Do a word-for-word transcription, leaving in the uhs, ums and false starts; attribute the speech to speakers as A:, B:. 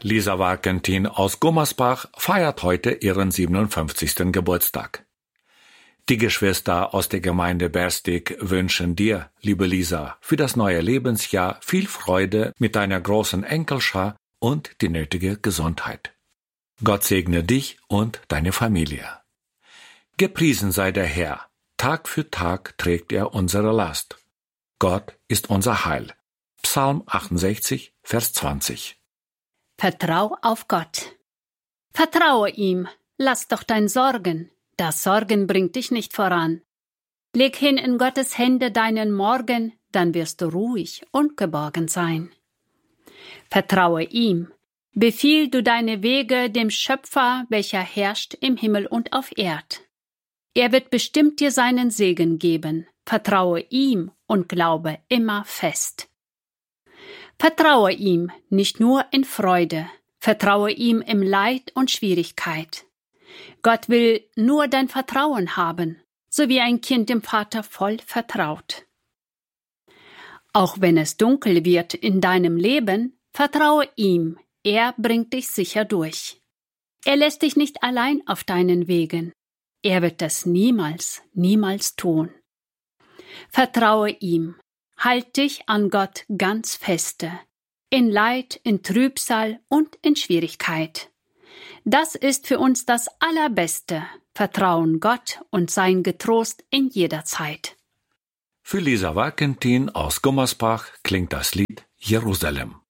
A: Lisa Warkentin aus Gummersbach feiert heute ihren siebenundfünfzigsten Geburtstag. Die Geschwister aus der Gemeinde Berstig wünschen dir, liebe Lisa, für das neue Lebensjahr viel Freude mit deiner großen Enkelschar und die nötige Gesundheit. Gott segne dich und deine Familie. Gepriesen sei der Herr, Tag für Tag trägt er unsere Last. Gott ist unser Heil. Psalm achtundsechzig, Vers zwanzig.
B: Vertrau auf Gott. Vertraue ihm, lass doch dein Sorgen. Das Sorgen bringt dich nicht voran. Leg hin in Gottes Hände deinen Morgen, dann wirst du ruhig und geborgen sein. Vertraue ihm. Befiehl du deine Wege dem Schöpfer, welcher herrscht im Himmel und auf Erd. Er wird bestimmt dir seinen Segen geben. Vertraue ihm und glaube immer fest. Vertraue ihm nicht nur in Freude, vertraue ihm im Leid und Schwierigkeit. Gott will nur dein Vertrauen haben, so wie ein Kind dem Vater voll vertraut. Auch wenn es dunkel wird in deinem Leben, vertraue ihm, er bringt dich sicher durch. Er lässt dich nicht allein auf deinen Wegen. Er wird das niemals, niemals tun. Vertraue ihm, halt dich an Gott ganz feste, in Leid, in Trübsal und in Schwierigkeit. Das ist für uns das Allerbeste, vertrauen Gott und sein Getrost in jeder Zeit.
A: Für Lisa Warkentin aus Gummersbach klingt das Lied Jerusalem.